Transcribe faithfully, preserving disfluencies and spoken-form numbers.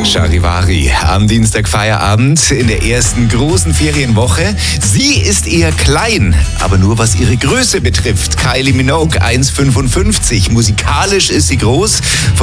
Charivari, am Dienstag Feierabend in der ersten großen Ferienwoche. Sie ist eher klein, aber nur was ihre Größe betrifft. Kylie Minogue, eins Komma fünfundfünfzig. Musikalisch ist sie groß.